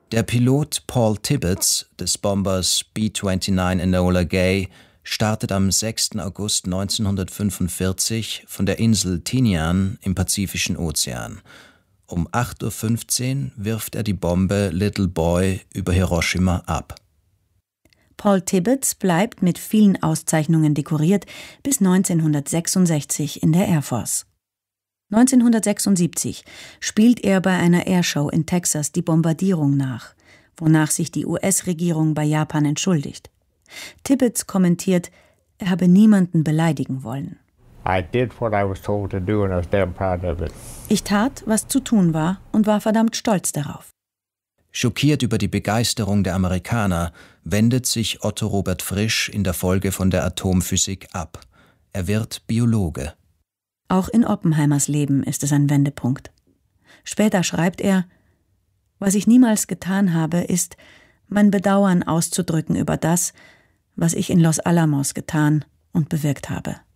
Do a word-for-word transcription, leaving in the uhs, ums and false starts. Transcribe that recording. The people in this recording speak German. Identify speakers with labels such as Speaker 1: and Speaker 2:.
Speaker 1: Der Pilot Paul Tibbets des Bombers B neunundzwanzig Enola Gay startet am sechsten August neunzehnhundertfünfundvierzig von der Insel Tinian im Pazifischen Ozean. Um acht Uhr fünfzehn wirft er die Bombe Little Boy über Hiroshima ab.
Speaker 2: Paul Tibbets bleibt mit vielen Auszeichnungen dekoriert bis neunzehnhundertsechsundsechzig in der Air Force. neunzehnhundertsechsundsiebzig spielt er bei einer Airshow in Texas die Bombardierung nach, wonach sich die U S-Regierung bei Japan entschuldigt. Tibbets kommentiert, er habe niemanden beleidigen wollen. Ich tat, was zu tun war und war verdammt stolz darauf.
Speaker 1: Schockiert über die Begeisterung der Amerikaner, wendet sich Otto Robert Frisch in der Folge von der Atomphysik ab. Er wird Biologe.
Speaker 2: Auch in Oppenheimers Leben ist es ein Wendepunkt. Später schreibt er: Was ich niemals getan habe, ist, mein Bedauern auszudrücken über das, was ich in Los Alamos getan und bewirkt habe.